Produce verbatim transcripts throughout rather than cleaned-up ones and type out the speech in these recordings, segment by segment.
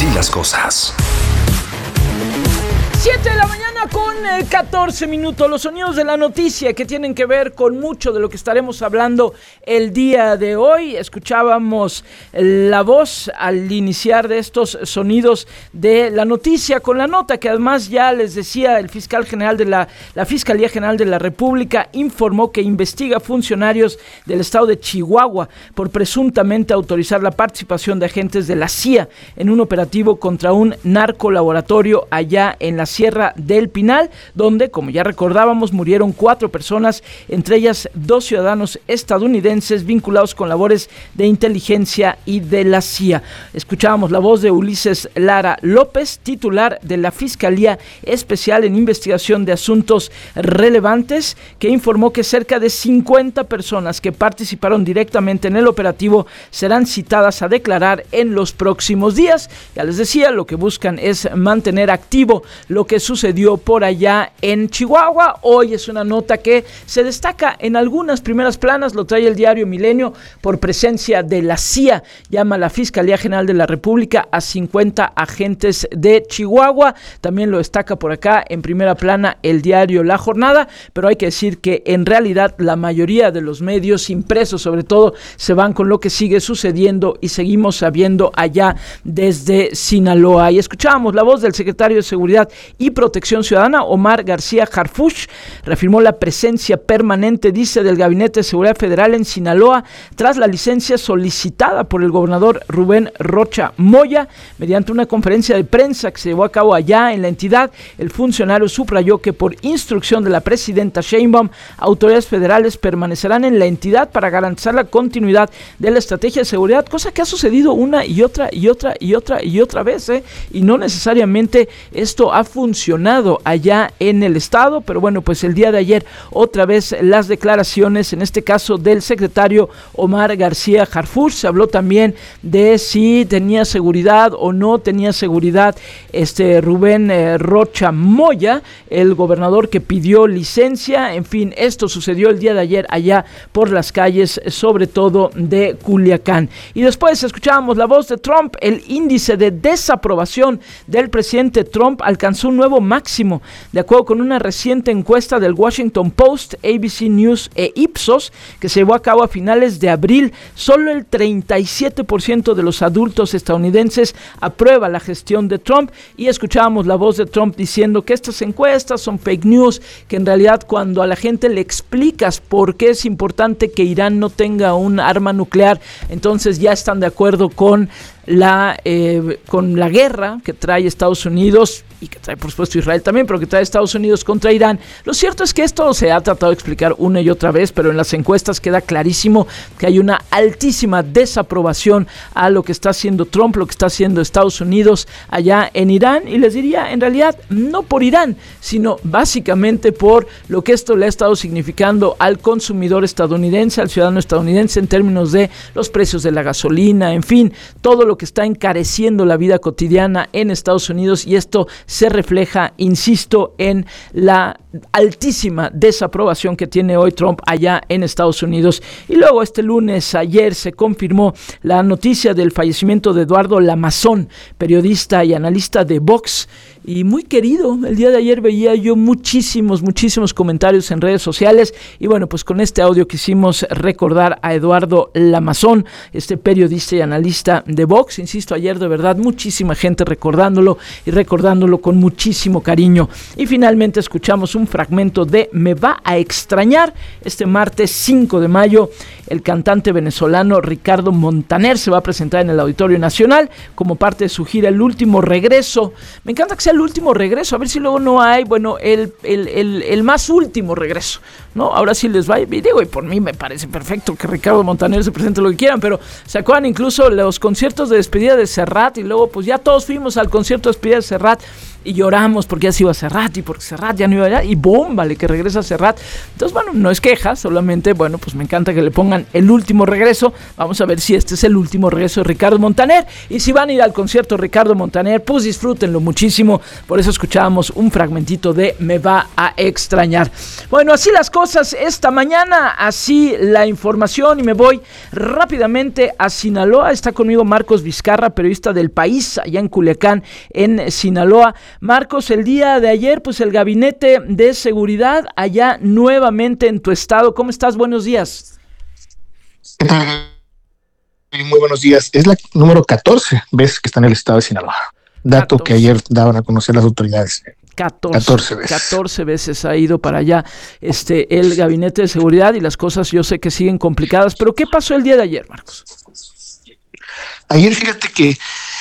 las cosas. siete de la mañana con eh, catorce minutos, los sonidos de la noticia que tienen que ver con mucho de lo que estaremos hablando el día de hoy. Escuchábamos la voz al iniciar de estos sonidos de la noticia con la nota que además ya les decía el fiscal general de la, la Fiscalía General de la República informó que investiga funcionarios del estado de Chihuahua por presuntamente autorizar la participación de agentes de la C I A en un operativo contra un narcolaboratorio allá en la Sierra del Pinal, donde, como ya recordábamos, murieron cuatro personas, entre ellas dos ciudadanos estadounidenses vinculados con labores de inteligencia y de la C I A. Escuchábamos la voz de Ulises Lara López, titular de la Fiscalía Especial en Investigación de Asuntos Relevantes, que informó que cerca de cincuenta personas que participaron directamente en el operativo serán citadas a declarar en los próximos días. Ya les decía, lo que buscan es mantener activo lo que sucedió por allá en Chihuahua. Hoy es una nota que se destaca en algunas primeras planas, lo trae el diario Milenio, por presencia de la C I A. Llama a la Fiscalía General de la República a cincuenta agentes de Chihuahua. También lo destaca por acá en primera plana el diario La Jornada, pero hay que decir que en realidad la mayoría de los medios impresos, sobre todo, se van con lo que sigue sucediendo y seguimos sabiendo allá desde Sinaloa. Y escuchábamos la voz del secretario de Seguridad y Protección Ciudadana, Omar García Harfuch, reafirmó la presencia permanente, dice, del Gabinete de Seguridad Federal en Sinaloa tras la licencia solicitada por el gobernador Rubén Rocha Moya. Mediante una conferencia de prensa que se llevó a cabo allá en la entidad, el funcionario subrayó que por instrucción de la presidenta Sheinbaum, autoridades federales permanecerán en la entidad para garantizar la continuidad de la estrategia de seguridad, cosa que ha sucedido una y otra y otra y otra y otra vez, ¿eh? y no necesariamente esto ha funcionado allá en el estado, pero bueno, pues el día de ayer otra vez las declaraciones, en este caso del secretario Omar García Harfuch. Se habló también de si tenía seguridad o no tenía seguridad este Rubén eh, Rocha Moya, el gobernador que pidió licencia. En fin, esto sucedió el día de ayer allá por las calles, sobre todo de Culiacán. Y después escuchábamos la voz de Trump. El índice de desaprobación del presidente Trump alcanzó un nuevo máximo. De acuerdo con una reciente encuesta del Washington Post, A B C News e Ipsos, que se llevó a cabo a finales de abril, solo el treinta y siete por ciento de los adultos estadounidenses aprueba la gestión de Trump. Y escuchábamos la voz de Trump diciendo que estas encuestas son fake news, que en realidad cuando a la gente le explicas por qué es importante que Irán no tenga un arma nuclear, entonces ya están de acuerdo con la eh, con la guerra que trae Estados Unidos y que trae por supuesto Israel también, pero que trae Estados Unidos contra Irán. Lo cierto es que esto se ha tratado de explicar una y otra vez, pero en las encuestas queda clarísimo que hay una altísima desaprobación a lo que está haciendo Trump, lo que está haciendo Estados Unidos allá en Irán, y les diría en realidad no por Irán, sino básicamente por lo que esto le ha estado significando al consumidor estadounidense, al ciudadano estadounidense, en términos de los precios de la gasolina, en fin, todo lo que está encareciendo la vida cotidiana en Estados Unidos, y esto se refleja, insisto, en la altísima desaprobación que tiene hoy Trump allá en Estados Unidos. Y luego este lunes, ayer, se confirmó la noticia del fallecimiento de Eduardo Lamazón, periodista y analista de Vox, y muy querido. El día de ayer veía yo muchísimos, muchísimos comentarios en redes sociales, y bueno, pues con este audio quisimos recordar a Eduardo Lamazón, este periodista y analista de Vox. Insisto, ayer de verdad muchísima gente recordándolo y recordándolo con muchísimo cariño. Y finalmente escuchamos un fragmento de Me va a extrañar. Este martes cinco de mayo, el cantante venezolano Ricardo Montaner se va a presentar en el Auditorio Nacional como parte de su gira El Último Regreso. Me encanta que sea el último regreso, a ver si luego no hay, bueno, el, el, el, el más último regreso, ¿no? Ahora sí les va, y digo, y por mí me parece perfecto que Ricardo Montaner se presente lo que quieran, pero se acuerdan incluso los conciertos de despedida de Serrat, y luego pues ya todos fuimos al concierto de despedida de Serrat y lloramos porque ya se iba Serrat y porque Serrat ya no iba allá, y boom, vale, que regresa Serrat. Entonces, bueno, no es queja, solamente, bueno, pues me encanta que le pongan El Último Regreso. Vamos a ver si este es el último regreso de Ricardo Montaner, y si van a ir al concierto de Ricardo Montaner, pues disfrútenlo muchísimo. Por eso escuchábamos un fragmentito de Me va a extrañar. Bueno, así las cosas. cosas esta mañana, así la información, y me voy rápidamente a Sinaloa. Está conmigo Marcos Vizcarra, periodista del País, allá en Culiacán, en Sinaloa. Marcos, el día de ayer, pues el Gabinete de Seguridad allá nuevamente en tu estado. ¿Cómo estás? Buenos días. Muy buenos días. Es la número catorce vez que está en el estado de Sinaloa. Dato catorce que ayer daban a conocer las autoridades. catorce, catorce veces. catorce veces ha ido para allá este, el Gabinete de Seguridad, y las cosas yo sé que siguen complicadas. Pero ¿qué pasó el día de ayer, Marcos? Ayer, fíjate que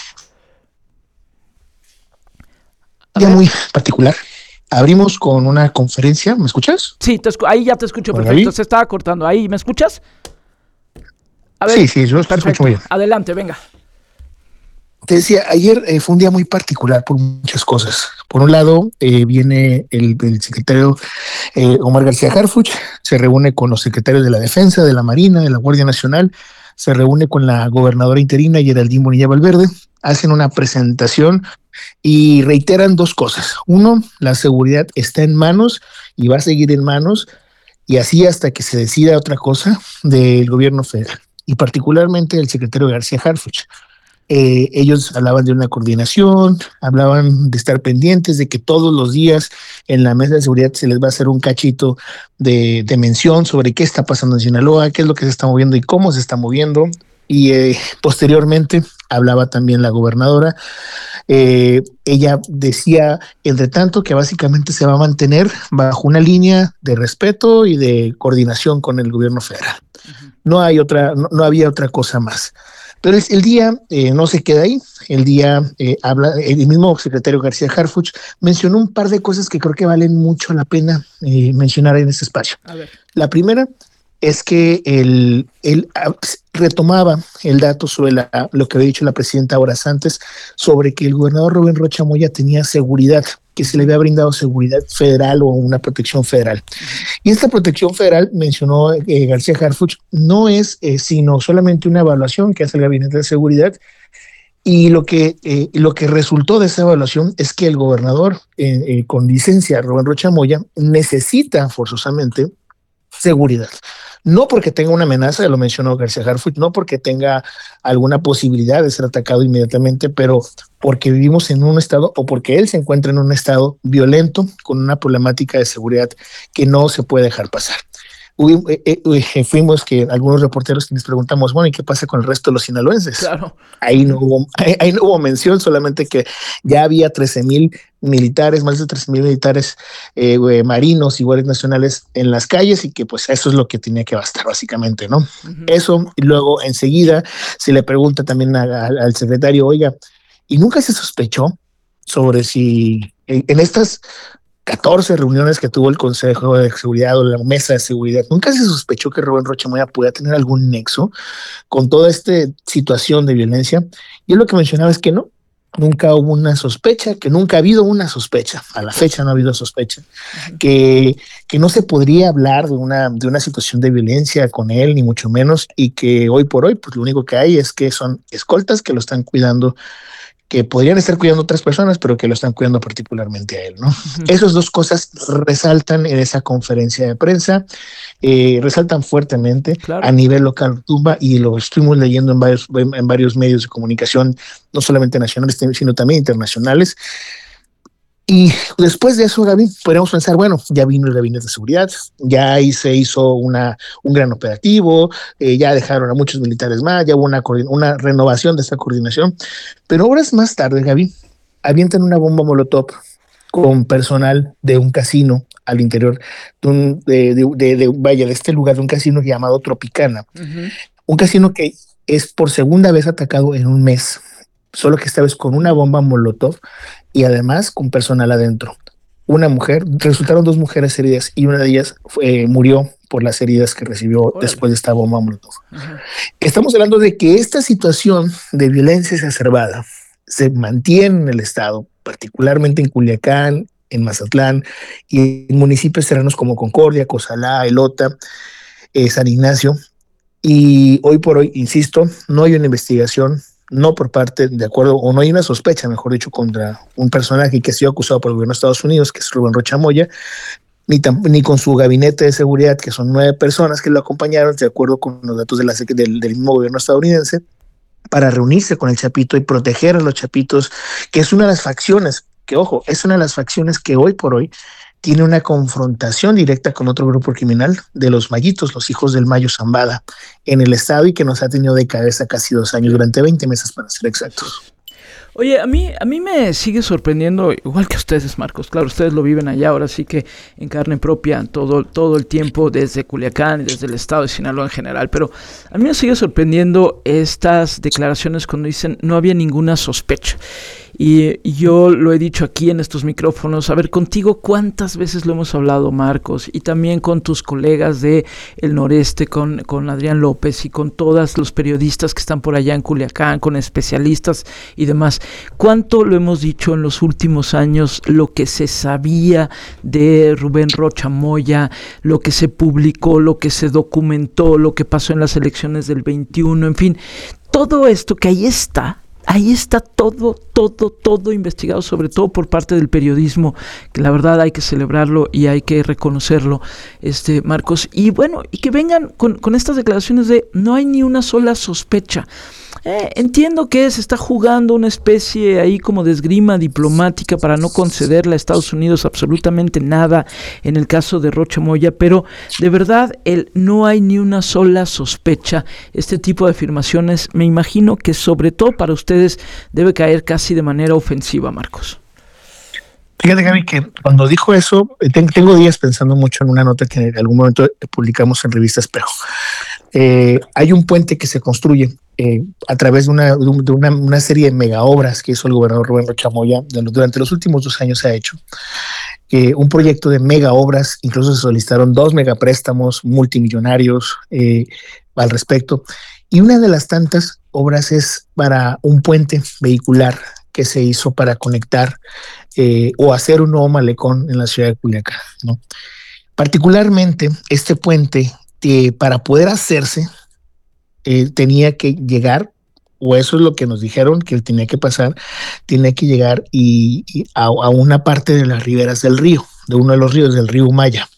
un día muy particular. Abrimos con una conferencia. ¿Me escuchas? Sí, te escu- ahí ya te escucho perfecto. Ahí se estaba cortando. ¿Ahí me escuchas? A ver, sí, sí, yo te escucho muy bien. Adelante, venga. Te decía, ayer eh, fue un día muy particular por muchas cosas. Por un lado, eh, viene el, el secretario eh, Omar García Harfuch, se reúne con los secretarios de la Defensa, de la Marina, de la Guardia Nacional, se reúne con la gobernadora interina Geraldine Bonilla Valverde, hacen una presentación y reiteran dos cosas. Uno, la seguridad está en manos y va a seguir en manos, y así hasta que se decida otra cosa del gobierno federal, y particularmente el secretario García Harfuch. Eh, ellos hablaban de una coordinación, hablaban de estar pendientes, de que todos los días en la mesa de seguridad se les va a hacer un cachito de, de mención sobre qué está pasando en Sinaloa, qué es lo que se está moviendo y cómo se está moviendo. Y eh, posteriormente hablaba también la gobernadora. Eh, ella decía, entre tanto, que básicamente se va a mantener bajo una línea de respeto y de coordinación con el gobierno federal. Uh-huh. No hay otra, no, no había otra cosa más. Pero el, el día eh, no se queda ahí. El día eh, habla, el mismo secretario García Harfuch mencionó un par de cosas que creo que valen mucho la pena eh, mencionar en este espacio. A ver. La primera es que él, él retomaba el dato sobre la, lo que había dicho la presidenta horas antes, sobre que el gobernador Rubén Rocha Moya tenía seguridad, que se le había brindado seguridad federal o una protección federal. Y esta protección federal, mencionó eh, García Harfuch, no es eh, sino solamente una evaluación que hace el Gabinete de Seguridad. Y lo que, eh, lo que resultó de esa evaluación es que el gobernador, eh, eh, con licencia, Rubén Rocha Moya, necesita forzosamente seguridad. No porque tenga una amenaza, ya lo mencionó García Harfuch, no porque tenga alguna posibilidad de ser atacado inmediatamente, pero porque vivimos en un estado, o porque él se encuentra en un estado violento, con una problemática de seguridad que no se puede dejar pasar. Eh, eh, fuimos que algunos reporteros quienes preguntamos, bueno, ¿y qué pasa con el resto de los sinaloenses? Claro. Ahí no hubo, ahí, ahí no hubo mención, solamente que ya había trece mil militares, más de trece mil militares eh, marinos y guardias nacionales en las calles, y que pues eso es lo que tenía que bastar básicamente, ¿no? Uh-huh. Eso, y luego enseguida se le pregunta también a, a, al secretario, oiga, ¿y nunca se sospechó sobre si en, en estas catorce reuniones que tuvo el Consejo de Seguridad o la Mesa de Seguridad, nunca se sospechó que Rubén Rocha Moya pudiera tener algún nexo con toda esta situación de violencia? Y él lo que mencionaba es que no, nunca hubo una sospecha, que nunca ha habido una sospecha, a la fecha no ha habido sospecha, uh-huh. que, que no se podría hablar de una, de una situación de violencia con él, ni mucho menos, y que hoy por hoy, pues lo único que hay es que son escoltas que lo están cuidando, que podrían estar cuidando a otras personas, pero que lo están cuidando particularmente a él, ¿no? Uh-huh. Esas dos cosas resaltan en esa conferencia de prensa, eh, resaltan fuertemente, claro. A nivel local tumba, y lo estuvimos leyendo en varios, en varios medios de comunicación, no solamente nacionales, sino también internacionales. Y después de eso, Gaby, podríamos pensar, bueno, ya vino el Gabinete de Seguridad, ya ahí se hizo una, un gran operativo, eh, ya dejaron a muchos militares más, ya hubo una, una renovación de esta coordinación. Pero horas más tarde, Gaby, avientan una bomba molotov con personal de un casino al interior de, un, de, de, de, de, vaya, de este lugar, de un casino llamado Tropicana. Uh-huh. Un casino que es por segunda vez atacado en un mes, solo que esta vez con una bomba molotov y además con personal adentro. Una mujer, resultaron dos mujeres heridas y una de ellas fue, eh, murió por las heridas que recibió Órale. después de esta bomba molotov. Ajá. Estamos hablando de que esta situación de violencia exacerbada se mantiene en el estado, particularmente en Culiacán, en Mazatlán y en municipios cercanos como Concordia, Cozalá, Elota, eh, San Ignacio. Y hoy por hoy, insisto, no hay una investigación, no por parte, de acuerdo, o no hay una sospecha, mejor dicho, contra un personaje que ha sido acusado por el gobierno de Estados Unidos, que es Rubén Rocha Moya, ni, tam, ni con su gabinete de seguridad, que son nueve personas que lo acompañaron, de acuerdo con los datos de la, del, del mismo gobierno estadounidense, para reunirse con el Chapito y proteger a los Chapitos, que es una de las facciones, que ojo, es una de las facciones que hoy por hoy tiene una confrontación directa con otro grupo criminal de los Mayitos, los hijos del Mayo Zambada, en el estado y que nos ha tenido de cabeza casi dos años, durante veinte meses para ser exactos. Oye, a mí, a mí me sigue sorprendiendo, igual que a ustedes, Marcos, claro, ustedes lo viven allá, ahora sí que en carne propia todo, todo el tiempo desde Culiacán y desde el estado de Sinaloa en general, pero a mí me sigue sorprendiendo estas declaraciones cuando dicen no había ninguna sospecha. Y, y yo lo he dicho aquí en estos micrófonos, a ver, contigo cuántas veces lo hemos hablado, Marcos, y también con tus colegas de el noreste, con, con Adrián López y con todos los periodistas que están por allá en Culiacán, con especialistas y demás. ¿Cuánto lo hemos dicho en los últimos años, lo que se sabía de Rubén Rocha Moya, lo que se publicó, lo que se documentó, lo que pasó en las elecciones del veintiuno, en fin, todo esto que ahí está? Ahí está todo, todo, todo investigado, sobre todo por parte del periodismo, que la verdad hay que celebrarlo y hay que reconocerlo, este Marcos. Y bueno, y que vengan con, con estas declaraciones de no hay ni una sola sospecha. Eh, entiendo que se está jugando una especie ahí como de esgrima diplomática para no concederle a Estados Unidos absolutamente nada en el caso de Rocha Moya, pero de verdad el no hay ni una sola sospecha. Este tipo de afirmaciones me imagino que sobre todo para ustedes debe caer casi de manera ofensiva, Marcos. Fíjate, Gaby, que cuando dijo eso, tengo días pensando mucho en una nota que en algún momento publicamos en Revista Espejo. Eh, hay un puente que se construye eh, a través de, una, de una, una serie de mega obras que hizo el gobernador Rubén Rocha Moya durante los últimos dos años. Se ha hecho eh, un proyecto de mega obras, incluso se solicitaron dos mega préstamos multimillonarios eh, al respecto. Y una de las tantas obras es para un puente vehicular que se hizo para conectar eh, o hacer un nuevo malecón en la ciudad de Culiacán, ¿no? Particularmente este puente, eh, para poder hacerse, eh, tenía que llegar, o eso es lo que nos dijeron que tenía que pasar, tenía que llegar y, y a, a una parte de las riberas del río, de uno de los ríos, del río Maya.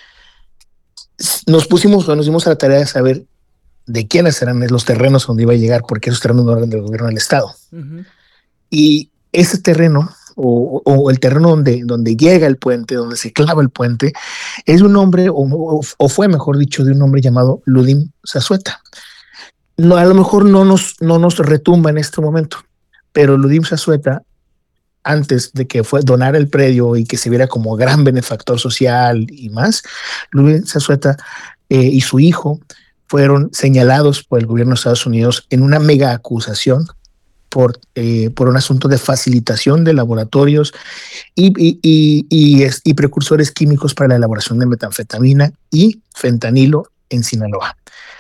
Nos pusimos, nos dimos a la tarea de saber de quiénes eran los terrenos donde iba a llegar, porque esos terrenos no eran del gobierno del estado. Uh-huh. Y ese terreno, o, o el terreno donde, donde llega el puente, donde se clava el puente, es un hombre, o, o, o fue mejor dicho, de un hombre llamado Ludim Zazueta. No, a lo mejor no nos, no nos retumba en este momento, pero Ludim Zazueta, antes de que fue donar el predio y que se viera como gran benefactor social y más, Ludim Zazueta eh, y su hijo fueron señalados por el gobierno de Estados Unidos en una mega acusación por, eh, por un asunto de facilitación de laboratorios y, y, y, y, y precursores químicos para la elaboración de metanfetamina y fentanilo en Sinaloa.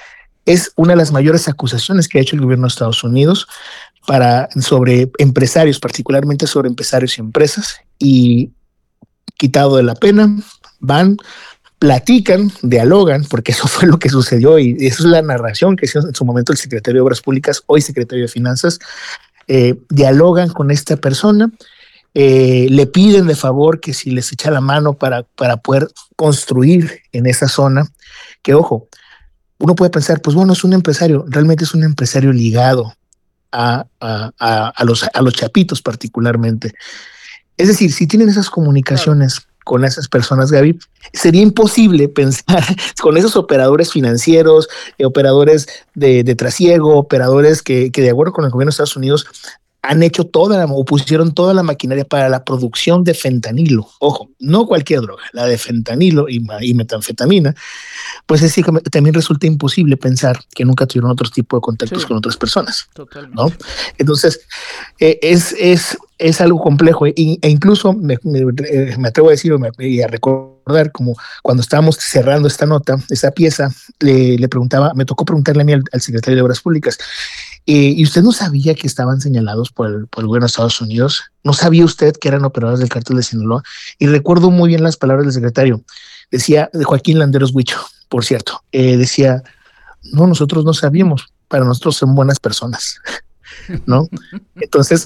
Es una de las mayores acusaciones que ha hecho el gobierno de Estados Unidos para, sobre empresarios, particularmente sobre empresarios y empresas, y quitado de la pena, van, platican, dialogan, porque eso fue lo que sucedió y eso es la narración que hizo en su momento el secretario de Obras Públicas, hoy secretario de Finanzas, eh, dialogan con esta persona, eh, le piden de favor que si les echa la mano para, para poder construir en esa zona, que ojo, uno puede pensar, pues bueno, es un empresario, realmente es un empresario ligado a, a, a, a, los, a los chapitos particularmente. Es decir, si tienen esas comunicaciones claro. con esas personas, Gaby, sería imposible pensar con esos operadores financieros, eh, operadores de, de trasiego, operadores que, que de acuerdo con el gobierno de Estados Unidos han hecho toda la, o pusieron toda la maquinaria para la producción de fentanilo. Ojo, no cualquier droga, la de fentanilo y, y metanfetamina. Pues es que también resulta imposible pensar que nunca tuvieron otro tipo de contactos sí. con otras personas. Totalmente. ¿No? Entonces, eh, es, es, es algo complejo e, e incluso me, me, me atrevo a decir y a recordar como cuando estábamos cerrando esta nota, esta pieza, le, le preguntaba, me tocó preguntarle a mí al, al secretario de Obras Públicas, Eh, ¿y usted no sabía que estaban señalados por el, por el gobierno de Estados Unidos? ¿No sabía usted que eran operadores del cártel de Sinaloa? Y recuerdo muy bien las palabras del secretario. Decía, de Joaquín Landeros Huicho, por cierto, eh, decía, no, nosotros no sabíamos, para nosotros son buenas personas. ¿no? Entonces,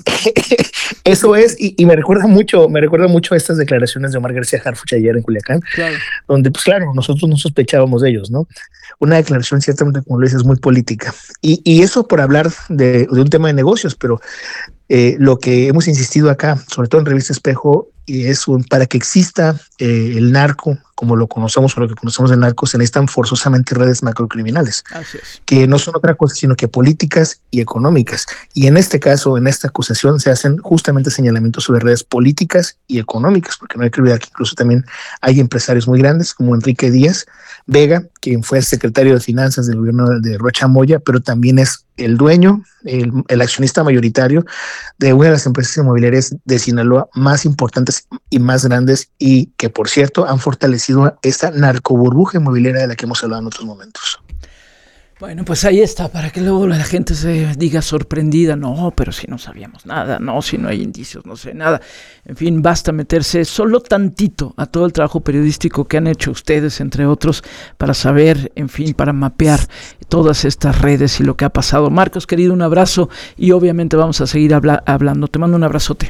eso es, y, y me recuerda mucho, me recuerda mucho a estas declaraciones de Omar García Harfuch ayer en Culiacán, claro. donde, pues claro, nosotros no sospechábamos de ellos, ¿no? Una declaración ciertamente, como lo dices, muy política. Y, y eso por hablar de, de un tema de negocios, pero eh, lo que hemos insistido acá, sobre todo en Revista Espejo, y es un, para que exista eh, el narco, como lo conocemos o lo que conocemos de narcos, se necesitan forzosamente redes macrocriminales, Así es. que no son otra cosa sino que políticas y económicas. Y en este caso, en esta acusación, se hacen justamente señalamientos sobre redes políticas y económicas, porque no hay que olvidar que incluso también hay empresarios muy grandes como Enrique Díaz Vega, quien fue el secretario de Finanzas del gobierno de Rocha Moya, pero también es el dueño, el, el accionista mayoritario de una de las empresas inmobiliarias de Sinaloa más importantes y más grandes, y que, por cierto, han fortalecido esta narcoburbuja inmobiliaria de la que hemos hablado en otros momentos. Bueno, pues ahí está, para que luego la gente se diga sorprendida, no, pero si no sabíamos nada, no, si no hay indicios, no sé nada. En fin, basta meterse solo tantito a todo el trabajo periodístico que han hecho ustedes, entre otros, para saber, en fin, para mapear todas estas redes y lo que ha pasado. Marcos, querido, un abrazo, y obviamente vamos a seguir habla- hablando. Te mando un abrazote.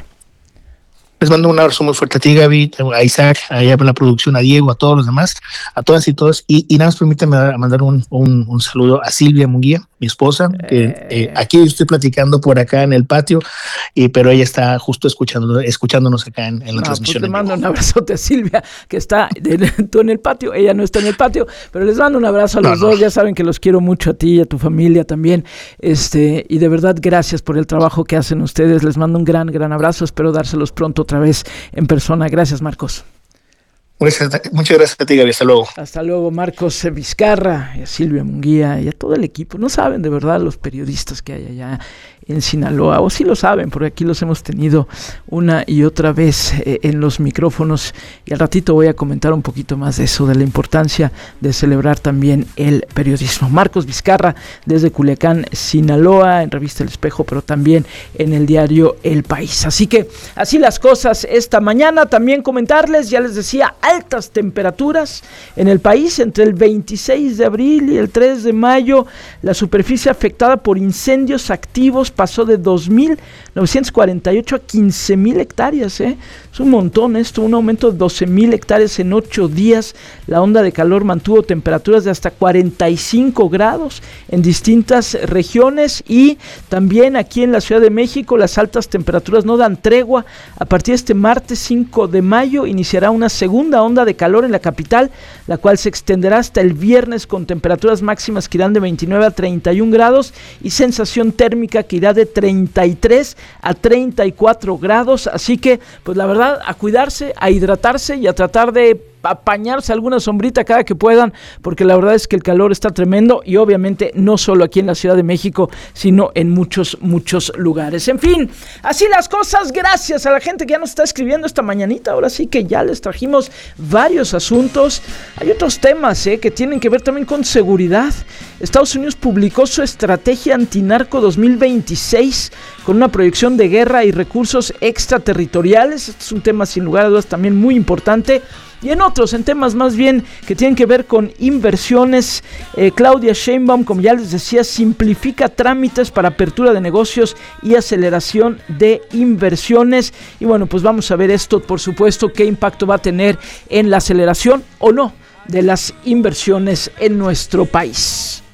Les mando un abrazo muy fuerte a ti, Gaby, a Isaac, allá en la producción, a Diego, a todos los demás, a todas y todos. Y, y nada más permítame mandar un, un, un saludo a Silvia Munguía, mi esposa, que eh. Eh, aquí estoy platicando por acá en el patio, y, pero ella está justo escuchando, escuchándonos acá en, en la no, transmisión. Pues te mando un abrazote a Silvia, que está de, tú en el patio, ella no está en el patio, pero les mando un abrazo a los no, dos, no. Ya saben que los quiero mucho a ti y a tu familia también, este y de verdad gracias por el trabajo que hacen ustedes, les mando un gran, gran abrazo, espero dárselos pronto otra vez en persona. Gracias, Marcos. Muchas, muchas gracias a ti, Gaby. Hasta luego. Hasta luego, Marcos Vizcarra, y a Silvia Munguía y a todo el equipo. No saben de verdad los periodistas que hay allá en Sinaloa, o sí lo saben, porque aquí los hemos tenido una y otra vez eh, en los micrófonos, y al ratito voy a comentar un poquito más de eso, de la importancia de celebrar también el periodismo. Marcos Vizcarra desde Culiacán, Sinaloa, en Revista El Espejo, pero también en el diario El País. Así que así las cosas esta mañana. También comentarles, ya les decía, altas temperaturas en el país entre el veintiséis de abril y el tres de mayo. La superficie afectada por incendios activos pasó de dos mil novecientos cuarenta y ocho a quince mil hectáreas, ¿eh? Es un montón esto, un aumento de doce mil hectáreas en ocho días. La onda de calor mantuvo temperaturas de hasta cuarenta y cinco grados en distintas regiones, y también aquí en la Ciudad de México las altas temperaturas no dan tregua. A partir de este martes cinco de mayo iniciará una segunda onda de calor en la capital, la cual se extenderá hasta el viernes con temperaturas máximas que irán de veintinueve a treinta y un grados y sensación térmica que irá de treinta y tres a treinta y cuatro grados. Así que, pues la verdad, a cuidarse, a hidratarse y a tratar de apañarse alguna sombrita cada que puedan, porque la verdad es que el calor está tremendo, y obviamente no solo aquí en la Ciudad de México, sino en muchos, muchos lugares. En fin, así las cosas. Gracias a la gente que ya nos está escribiendo esta mañanita. Ahora sí que ya les trajimos varios asuntos. Hay otros temas eh, que tienen que ver también con seguridad. Estados Unidos publicó su estrategia antinarco dos mil veintiséis con una proyección de guerra y recursos extraterritoriales. Este es un tema sin lugar a dudas también muy importante. Y en otros, en temas más bien que tienen que ver con inversiones, eh, Claudia Sheinbaum, como ya les decía, simplifica trámites para apertura de negocios y aceleración de inversiones. Y bueno, pues vamos a ver esto, por supuesto, qué impacto va a tener en la aceleración o no de las inversiones en nuestro país.